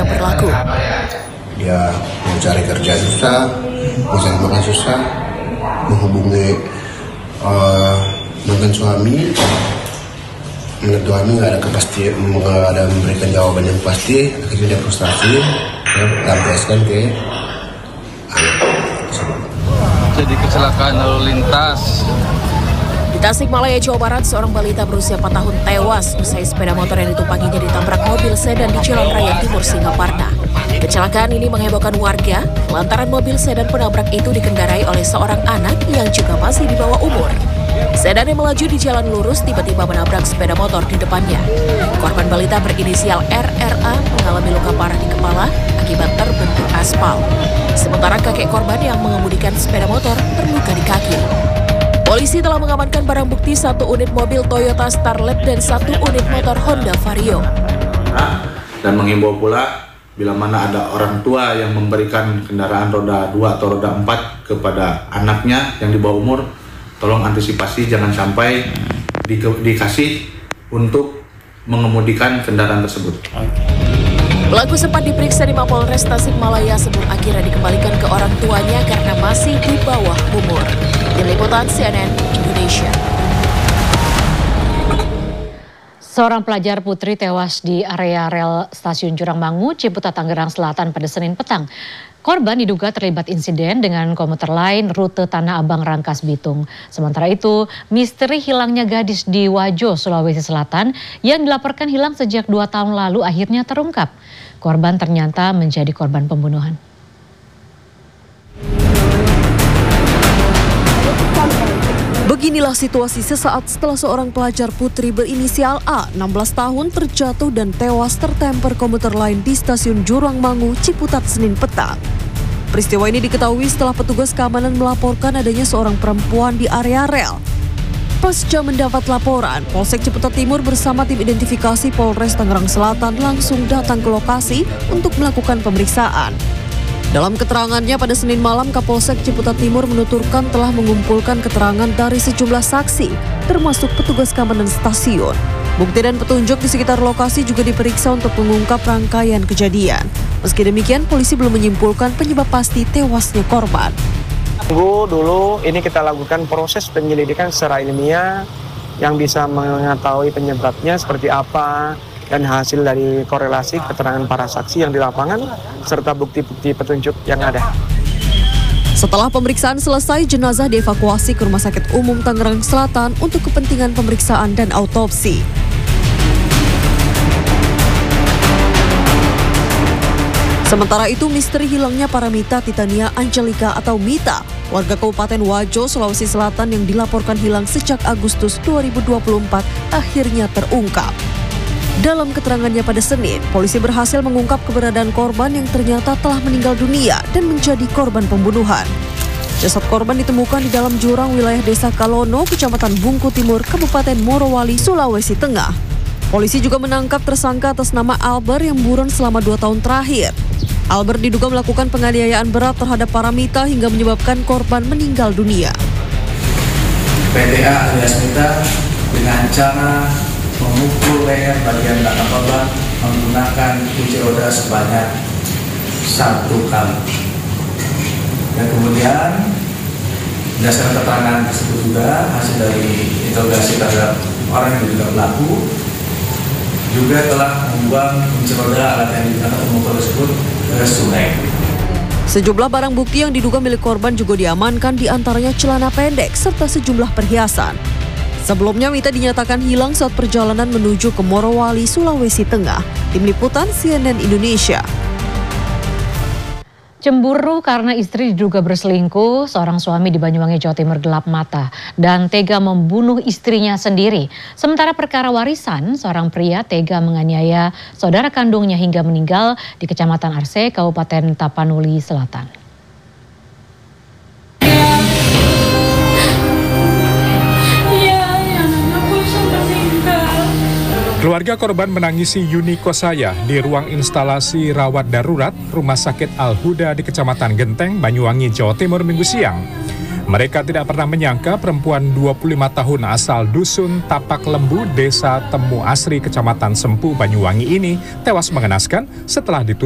yang berlaku. Dia mau cari kerja susah, mau cari makan susah, menghubungi mantan suami, menurut suami nggak ada kepastian, nggak ada memberikan jawaban yang pasti. Akhirnya dia frustasi, dia lampiaskan ke anak tersebut. Jadi kecelakaan lalu lintas. Di Tasikmalaya, Jawa Barat, seorang balita berusia 4 tahun tewas usai sepeda motor yang ditumpanginya ditabrak mobil sedan di Jalan Raya Timur Singaparna. Kecelakaan ini menghebohkan warga lantaran mobil sedan penabrak itu dikendarai oleh seorang anak yang juga masih di bawah umur. Sedan yang melaju di jalan lurus tiba-tiba menabrak sepeda motor di depannya. Korban balita berinisial RRA mengalami luka parah di kepala akibat terbentur aspal. Sementara kakek korban yang mengemudikan sepeda motor terluka di kaki. Polisi telah mengamankan barang bukti 1 unit mobil Toyota Starlet dan 1 unit motor Honda Vario. Dan menghimbau pula bila mana ada orang tua yang memberikan kendaraan roda 2 atau roda 4 kepada anaknya yang di bawah umur, tolong antisipasi jangan sampai dikasih untuk mengemudikan kendaraan tersebut. Pelaku sempat diperiksa di Mapolres Tasikmalaya sebelum akhirnya dikembalikan ke orang tuanya karena masih di bawah umur. Tim Liputan CNN Indonesia. Seorang pelajar putri tewas di area rel stasiun Jurangmangu, Ciputat, Tangerang Selatan pada Senin petang. Korban diduga terlibat insiden dengan komuter lain rute Tanah Abang Rangkas Bitung. Sementara itu, misteri hilangnya gadis di Wajo, Sulawesi Selatan yang dilaporkan hilang sejak 2 tahun lalu akhirnya terungkap. Korban ternyata menjadi korban pembunuhan. Beginilah situasi sesaat setelah seorang pelajar putri berinisial A, 16 tahun, terjatuh dan tewas tertemper komuter lain di stasiun Jurangmangu, Ciputat, Senin petang. Peristiwa ini diketahui setelah petugas keamanan melaporkan adanya seorang perempuan di area rel. Pasca mendapat laporan, Polsek Ciputat Timur bersama tim identifikasi Polres Tangerang Selatan langsung datang ke lokasi untuk melakukan pemeriksaan. Dalam keterangannya pada Senin malam, Kapolsek Ciputat Timur menuturkan telah mengumpulkan keterangan dari sejumlah saksi, termasuk petugas keamanan stasiun. Bukti dan petunjuk di sekitar lokasi juga diperiksa untuk mengungkap rangkaian kejadian. Meski demikian, polisi belum menyimpulkan penyebab pasti tewasnya korban. Dulu ini kita lakukan proses penyelidikan secara ilmiah yang bisa mengetahui penyebabnya seperti apa, dan hasil dari korelasi keterangan para saksi yang di lapangan serta bukti-bukti petunjuk yang ada. Setelah pemeriksaan selesai, jenazah dievakuasi ke Rumah Sakit Umum Tangerang Selatan untuk kepentingan pemeriksaan dan autopsi. Sementara itu, misteri hilangnya Paramita Titania Angelika atau Mita, warga Kabupaten Wajo, Sulawesi Selatan yang dilaporkan hilang sejak Agustus 2024, akhirnya terungkap. Dalam keterangannya pada Senin, polisi berhasil mengungkap keberadaan korban yang ternyata telah meninggal dunia dan menjadi korban pembunuhan. Jasad korban ditemukan di dalam jurang wilayah Desa Kalono, Kecamatan Bungku Timur, Kabupaten Morowali, Sulawesi Tengah. Polisi juga menangkap tersangka atas nama Albert yang buron selama 2 tahun terakhir. Albert diduga melakukan penganiayaan berat terhadap Paramita hingga menyebabkan korban meninggal dunia. PTA alias Mita dengan cara memukul leher bagian belakang korban menggunakan kunci roda sebanyak 1 kali. Dan kemudian berdasarkan keterangan tersebut juga hasil dari interogasi terhadap orang yang diduga pelaku juga telah membuang kunci roda alat yang digunakan untuk memukul tersebut ke sungai. Sejumlah barang bukti yang diduga milik korban juga diamankan, diantaranya celana pendek serta sejumlah perhiasan. Sebelumnya Mita dinyatakan hilang saat perjalanan menuju ke Morowali, Sulawesi Tengah. Tim Liputan CNN Indonesia. Cemburu karena istri diduga berselingkuh, seorang suami di Banyuwangi, Jawa Timur gelap mata dan tega membunuh istrinya sendiri. Sementara perkara warisan, seorang pria tega menganiaya saudara kandungnya hingga meninggal di Kecamatan Arse, Kabupaten Tapanuli Selatan. Keluarga korban menangisi Yuni Kosaya di ruang instalasi rawat darurat Rumah Sakit Al-Huda di Kecamatan Genteng, Banyuwangi, Jawa Timur Minggu siang. Mereka tidak pernah menyangka perempuan 25 tahun asal Dusun Tapak Lembu, Desa Temu Asri, Kecamatan Sempu, Banyuwangi ini tewas mengenaskan setelah ditusuk